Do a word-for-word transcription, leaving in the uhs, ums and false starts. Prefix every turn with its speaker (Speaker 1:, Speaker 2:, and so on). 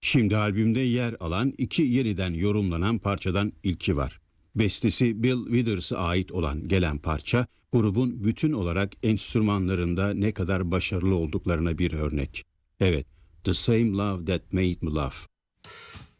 Speaker 1: Şimdi albümde yer alan iki yeniden yorumlanan parçadan ilki var. Bestesi Bill Withers'a ait olan gelen parça, grubun bütün olarak enstrümanlarında ne kadar başarılı olduklarına bir örnek. Evet, The Same Love That Made Me Laugh.